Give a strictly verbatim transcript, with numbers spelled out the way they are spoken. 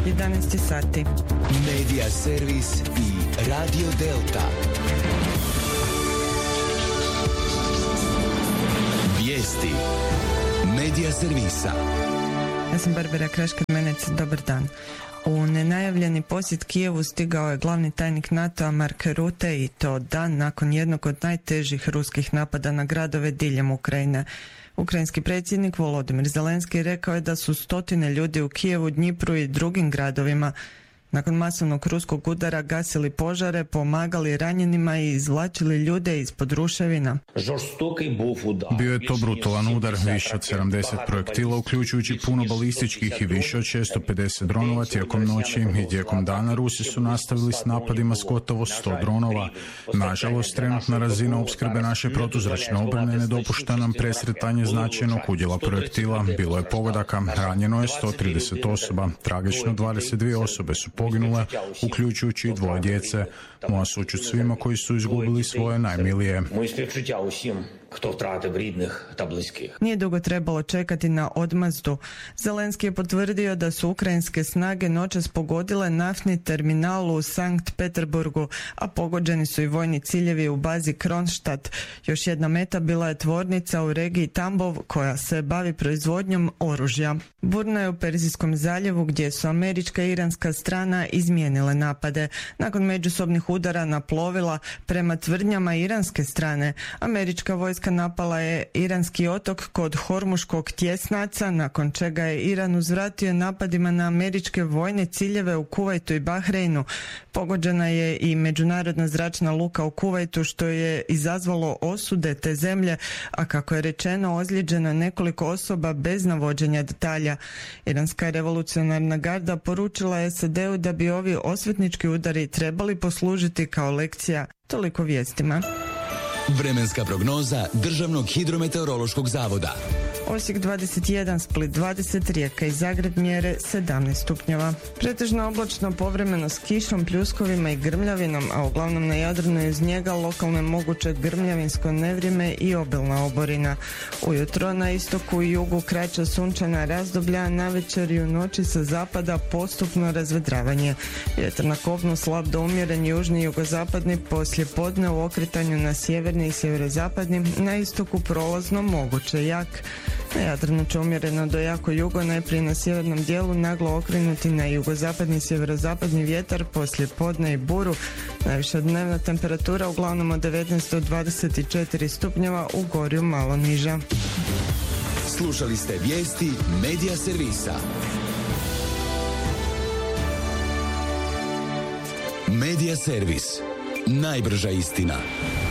jedanaest sati. Medija servis i Radio Delta. Vijesti Medija servisa. Ja sam Barbara Kraškar-Menec, dobar dan. U nenajavljeni posjet Kijevu stigao je glavni tajnik NATO-a Mark Rutte i to dan nakon jednog od najtežih ruskih napada na gradove diljem Ukrajine. Ukrajinski predsjednik Volodymyr Zelenski rekao je da su stotine ljudi u Kijevu, Dnjipru i drugim gradovima nakon masovnog ruskog udara gasili požare, pomagali ranjenima i izvlačili ljude ispod ruševina. Bio je to brutalan udar, više od sedamdeset projektila, uključujući puno balističkih i više od šesto pedeset dronova tijekom noći i tijekom dana Rusi su nastavili s napadima s gotovo sto dronova. Nažalost, trenutna razina opskrbe naše protuzračne obrane ne dopušta nam presretanje značajnog udjela projektila. Bilo je pogodaka, ranjeno je sto trideset osoba, tragično dvadeset dvije osobe su poginule, uključujući i dvoje djece. Moja sućut svima koji su izgubili svoje najmilije. Nije dugo trebalo čekati na odmazdu. Zelenski je potvrdio da su ukrajinske snage noćas pogodile naftni terminal u Sankt Peterburgu, a pogođeni su i vojni ciljevi u bazi Kronstadt. Još jedna meta bila je tvornica u regiji Tambov koja se bavi proizvodnjom oružja. Burna je u Perzijskom zaljevu gdje su američka i iranska strana izmijenile napade. Nakon međusobnih udara na plovila prema tvrdnjama iranske strane, američka vojska napala je iranski otok kod Hormuškog tjesnaca, nakon čega je Iran uzvratio napadima na američke vojne ciljeve u Kuvajtu i Bahreinu. Pogođena je i međunarodna zračna luka u Kuvajtu, što je izazvalo osude te zemlje, a kako je rečeno, ozlijeđeno je nekoliko osoba bez navođenja detalja. Iranska revolucionarna garda poručila je S A D-u da bi ovi osvetnički udari trebali poslužiti kao lekcija. Toliko vijestima. Vremenska prognoza Državnog hidrometeorološkog zavoda. Osijek dvadeset jedan, Split dvadeset, Rijeka i Zagreb mjere sedamnaest stupnjeva. Pretežno oblačno, povremeno s kišom, pljuskovima i grmljavinom, a uglavnom na Jadranu i uz njega lokalno je moguće grmljavinsko nevrijeme i obilna oborina. Ujutro na istoku i jugu kraća sunčana razdoblja, navečer i u noći sa zapada postupno razvedravanje. Vjetar na kopnu slab do umjeren južni i jugozapadni, poslije podne u okretanju na sjeverni i sjeverozapadni, na istoku prolazno moguće jak. Na Jadranu će umjereno do jako jugo, najprije na sjevernom dijelu naglo okrenuti na jugozapadni i sjeverozapadni vjetar, poslije podne i buru. Najviša dnevna temperatura uglavnom od devetnaest do dvadeset četiri stupnjeva, u Gorju malo niža. Slušali ste vijesti Medija servisa. Medija servis. Najbrža istina.